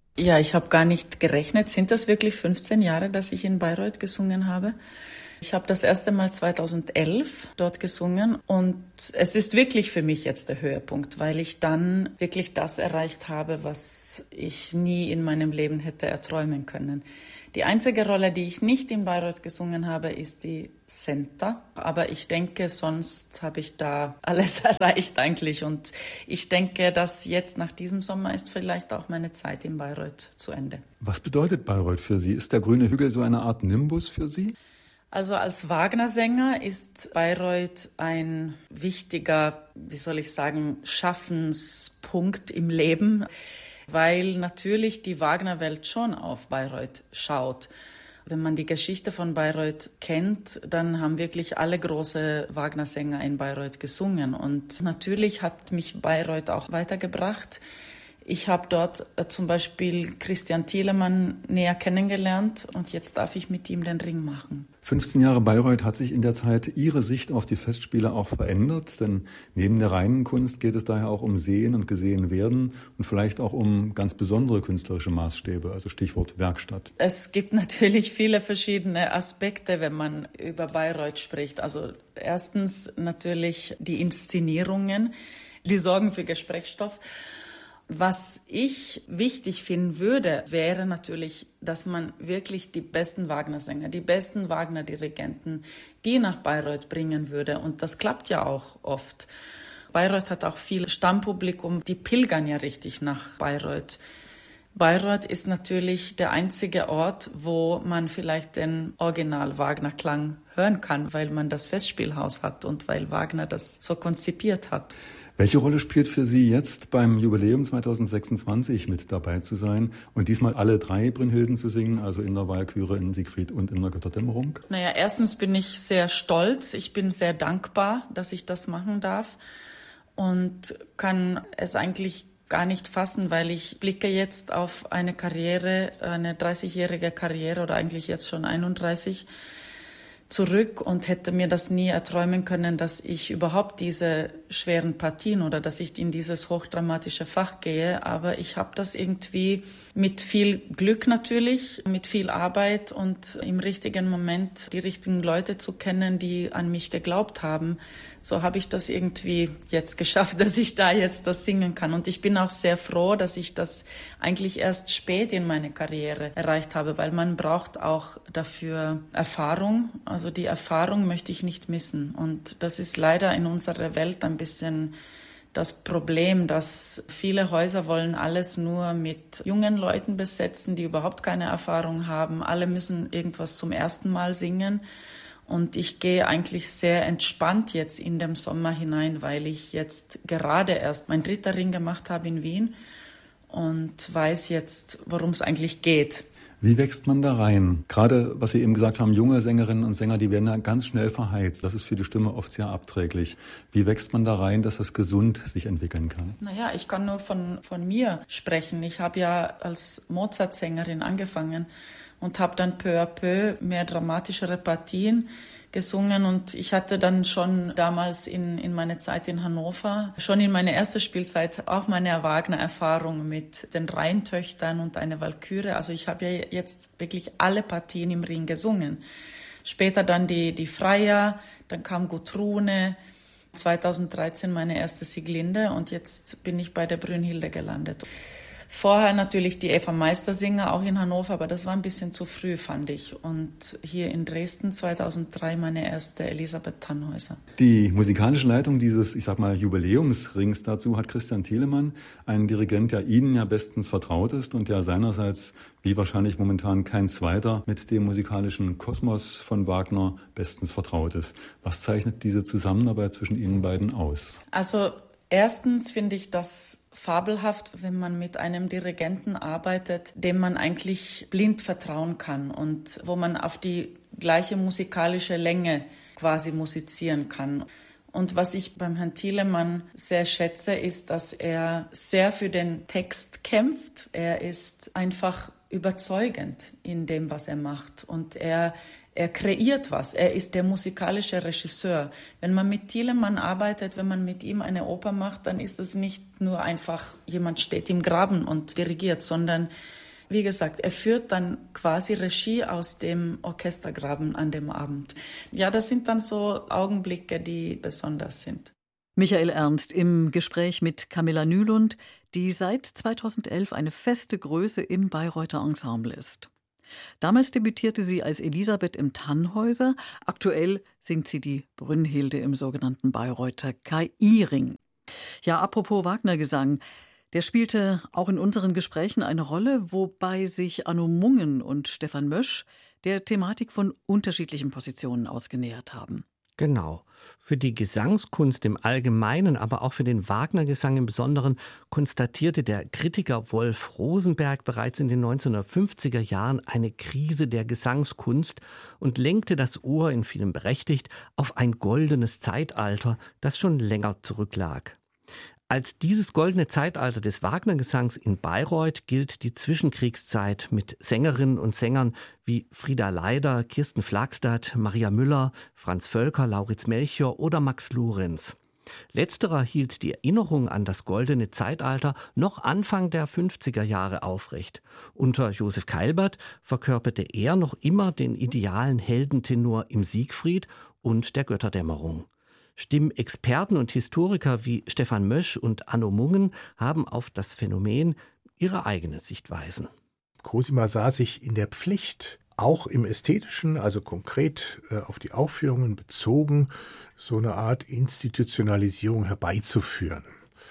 Ja, ich habe gar nicht gerechnet. Sind das wirklich 15 Jahre, dass ich in Bayreuth gesungen habe? Ich habe das erste Mal 2011 dort gesungen und es ist wirklich für mich jetzt der Höhepunkt, weil ich dann wirklich das erreicht habe, was ich nie in meinem Leben hätte erträumen können. Die einzige Rolle, die ich nicht in Bayreuth gesungen habe, ist die Senta. Aber ich denke, sonst habe ich da alles erreicht eigentlich. Und ich denke, dass jetzt nach diesem Sommer ist vielleicht auch meine Zeit in Bayreuth zu Ende. Was bedeutet Bayreuth für Sie? Ist der grüne Hügel so eine Art Nimbus für Sie? Also als Wagner-Sänger ist Bayreuth ein wichtiger, Schaffenspunkt im Leben, weil natürlich die Wagner-Welt schon auf Bayreuth schaut. Wenn man die Geschichte von Bayreuth kennt, dann haben wirklich alle große Wagner-Sänger in Bayreuth gesungen. Und natürlich hat mich Bayreuth auch weitergebracht. Ich habe dort zum Beispiel Christian Thielemann näher kennengelernt und jetzt darf ich mit ihm den Ring machen. 15 Jahre Bayreuth, hat sich in der Zeit Ihre Sicht auf die Festspiele auch verändert? Denn neben der reinen Kunst geht es daher auch um Sehen und Gesehen werden und vielleicht auch um ganz besondere künstlerische Maßstäbe, also Stichwort Werkstatt. Es gibt natürlich viele verschiedene Aspekte, wenn man über Bayreuth spricht. Also erstens natürlich die Inszenierungen, die sorgen für Gesprächsstoff. Was ich wichtig finden würde, wäre natürlich, dass man wirklich die besten Wagner-Sänger, die besten Wagner-Dirigenten, die nach Bayreuth bringen würde. Und das klappt ja auch oft. Bayreuth hat auch viel Stammpublikum, die pilgern ja richtig nach Bayreuth. Bayreuth ist natürlich der einzige Ort, wo man vielleicht den Original-Wagner-Klang hören kann, weil man das Festspielhaus hat und weil Wagner das so konzipiert hat. Welche Rolle spielt für Sie jetzt beim Jubiläum 2026 mit dabei zu sein und diesmal alle 3 Brünnhilden zu singen, also in der Walküre, in Siegfried und in der Götterdämmerung? Naja, erstens bin ich sehr stolz. Ich bin sehr dankbar, dass ich das machen darf und kann es eigentlich gar nicht fassen, weil ich blicke jetzt auf eine Karriere, eine 30-jährige Karriere oder eigentlich jetzt schon 31 zurück und hätte mir das nie erträumen können, dass ich überhaupt diese schweren Partien oder dass ich in dieses hochdramatische Fach gehe. Aber ich habe das irgendwie mit viel Glück natürlich, mit viel Arbeit und im richtigen Moment die richtigen Leute zu kennen, die an mich geglaubt haben. So habe ich das irgendwie jetzt geschafft, dass ich da jetzt das singen kann. Und ich bin auch sehr froh, dass ich das eigentlich erst spät in meiner Karriere erreicht habe, weil man braucht auch dafür Erfahrung. Also die Erfahrung möchte ich nicht missen. Und das ist leider in unserer Welt ein bisschen das Problem, dass viele Häuser wollen alles nur mit jungen Leuten besetzen, die überhaupt keine Erfahrung haben. Alle müssen irgendwas zum ersten Mal singen. Und ich gehe eigentlich sehr entspannt jetzt in den Sommer hinein, weil ich jetzt gerade erst meinen 3. Ring gemacht habe in Wien und weiß jetzt, worum es eigentlich geht. Wie wächst man da rein? Gerade, was Sie eben gesagt haben, junge Sängerinnen und Sänger, die werden ja ganz schnell verheizt. Das ist für die Stimme oft sehr abträglich. Wie wächst man da rein, dass das gesund sich entwickeln kann? Naja, ich kann nur von mir sprechen. Ich habe ja als Mozart-Sängerin angefangen und habe dann peu à peu mehr dramatischere Partien gesungen und ich hatte dann schon damals in meiner Zeit in Hannover, schon in meiner ersten Spielzeit auch meine Wagner-Erfahrung mit den Rheintöchtern und einer Walküre. Also ich habe ja jetzt wirklich alle Partien im Ring gesungen. Später dann die Freya, dann kam Gudrune, 2013 meine erste Sieglinde und jetzt bin ich bei der Brünnhilde gelandet. Vorher natürlich die Eva Meistersinger, auch in Hannover, aber das war ein bisschen zu früh, fand ich. Und hier in Dresden 2003 meine erste Elisabeth Tannhäuser. Die musikalische Leitung dieses, Jubiläumsrings dazu hat Christian Thielemann, ein Dirigent, der Ihnen ja bestens vertraut ist und der seinerseits, wie wahrscheinlich momentan kein zweiter, mit dem musikalischen Kosmos von Wagner bestens vertraut ist. Was zeichnet diese Zusammenarbeit zwischen Ihnen beiden aus? Also erstens finde ich das fabelhaft, wenn man mit einem Dirigenten arbeitet, dem man eigentlich blind vertrauen kann und wo man auf die gleiche musikalische Länge quasi musizieren kann. Und was ich beim Herrn Thielemann sehr schätze, ist, dass er sehr für den Text kämpft. Er ist einfach überzeugend in dem, was er macht. Und er kreiert was. Er ist der musikalische Regisseur. Wenn man mit Thielemann arbeitet, wenn man mit ihm eine Oper macht, dann ist es nicht nur einfach, jemand steht im Graben und dirigiert, sondern wie gesagt, er führt dann quasi Regie aus dem Orchestergraben an dem Abend. Ja, das sind dann so Augenblicke, die besonders sind. Michael Ernst im Gespräch mit Camilla Nylund, die seit 2011 eine feste Größe im Bayreuther Ensemble ist. Damals debütierte sie als Elisabeth im Tannhäuser. Aktuell singt sie die Brünnhilde im sogenannten Bayreuther KI-Ring. Ja, apropos Wagner-Gesang. Der spielte auch in unseren Gesprächen eine Rolle, wobei sich Anno Mungen und Stefan Mösch der Thematik von unterschiedlichen Positionen ausgenähert haben. Genau. Für die Gesangskunst im Allgemeinen, aber auch für den Wagner-Gesang im Besonderen konstatierte der Kritiker Wolf Rosenberg bereits in den 1950er Jahren eine Krise der Gesangskunst und lenkte das Ohr, in vielem berechtigt, auf ein goldenes Zeitalter, das schon länger zurücklag. Als dieses goldene Zeitalter des Wagner-Gesangs in Bayreuth gilt die Zwischenkriegszeit mit Sängerinnen und Sängern wie Frieda Leider, Kirsten Flagstad, Maria Müller, Franz Völker, Lauritz Melchior oder Max Lorenz. Letzterer hielt die Erinnerung an das goldene Zeitalter noch Anfang der 50er Jahre aufrecht. Unter Josef Keilbert verkörperte er noch immer den idealen Heldentenor im Siegfried und der Götterdämmerung. Stimmexperten und Historiker wie Stefan Mösch und Anno Mungen haben auf das Phänomen ihre eigene Sichtweisen. Cosima sah sich in der Pflicht, auch im Ästhetischen, also konkret auf die Aufführungen bezogen, so eine Art Institutionalisierung herbeizuführen.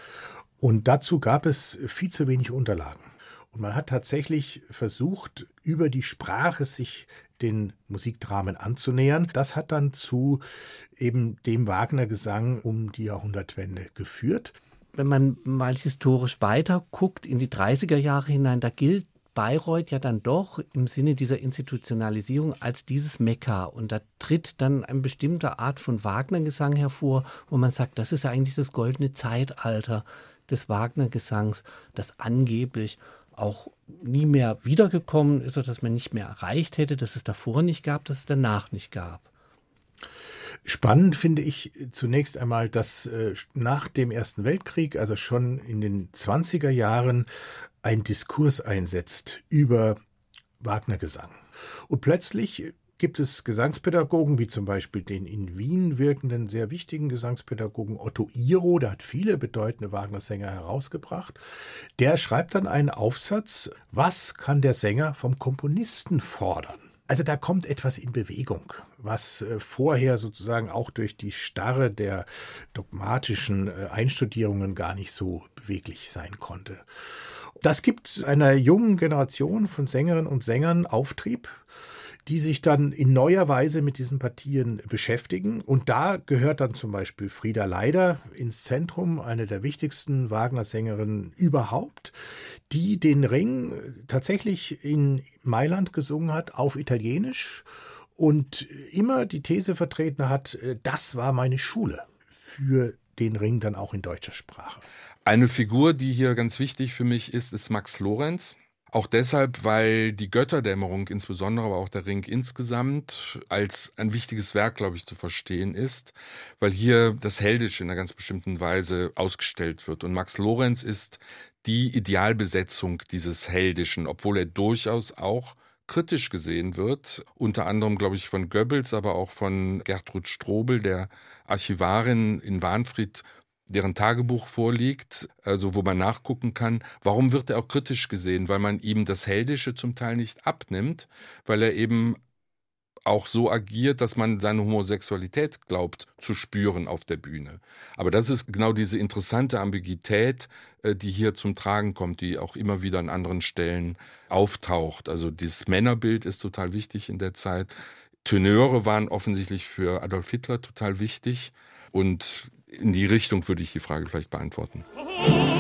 Und dazu gab es viel zu wenig Unterlagen. Und man hat tatsächlich versucht, über die Sprache sich den Musikdramen anzunähern. Das hat dann zu eben dem Wagner-Gesang um die Jahrhundertwende geführt. Wenn man mal historisch weiter guckt, in die 30er Jahre hinein, da gilt Bayreuth ja dann doch im Sinne dieser Institutionalisierung als dieses Mekka. Und da tritt dann eine bestimmte Art von Wagner-Gesang hervor, wo man sagt, das ist ja eigentlich das goldene Zeitalter des Wagner-Gesangs, das angeblich auch nie mehr wiedergekommen ist oder dass man nicht mehr erreicht hätte, dass es davor nicht gab, dass es danach nicht gab. Spannend finde ich zunächst einmal, dass nach dem Ersten Weltkrieg, also schon in den 20er Jahren, ein Diskurs einsetzt über Wagner-Gesang. Und plötzlich gibt es Gesangspädagogen, wie zum Beispiel den in Wien wirkenden, sehr wichtigen Gesangspädagogen Otto Iro, der hat viele bedeutende Wagner-Sänger herausgebracht. Der schreibt dann einen Aufsatz, was kann der Sänger vom Komponisten fordern? Also da kommt etwas in Bewegung, was vorher sozusagen auch durch die Starre der dogmatischen Einstudierungen gar nicht so beweglich sein konnte. Das gibt einer jungen Generation von Sängerinnen und Sängern Auftrieb, die sich dann in neuer Weise mit diesen Partien beschäftigen. Und da gehört dann zum Beispiel Frieda Leider ins Zentrum, eine der wichtigsten Wagner-Sängerinnen überhaupt, die den Ring tatsächlich in Mailand gesungen hat, auf Italienisch und immer die These vertreten hat, das war meine Schule für den Ring dann auch in deutscher Sprache. Eine Figur, die hier ganz wichtig für mich ist Max Lorenz. Auch deshalb, weil die Götterdämmerung insbesondere, aber auch der Ring insgesamt als ein wichtiges Werk, glaube ich, zu verstehen ist, weil hier das Heldische in einer ganz bestimmten Weise ausgestellt wird. Und Max Lorenz ist die Idealbesetzung dieses Heldischen, obwohl er durchaus auch kritisch gesehen wird, unter anderem, glaube ich, von Goebbels, aber auch von Gertrud Strobel, der Archivarin in Wahnfried, deren Tagebuch vorliegt, also wo man nachgucken kann, warum wird er auch kritisch gesehen? Weil man ihm das Heldische zum Teil nicht abnimmt, weil er eben auch so agiert, dass man seine Homosexualität glaubt zu spüren auf der Bühne. Aber das ist genau diese interessante Ambiguität, die hier zum Tragen kommt, die auch immer wieder an anderen Stellen auftaucht. Also dieses Männerbild ist total wichtig in der Zeit. Tenöre waren offensichtlich für Adolf Hitler total wichtig und in die Richtung würde ich die Frage vielleicht beantworten.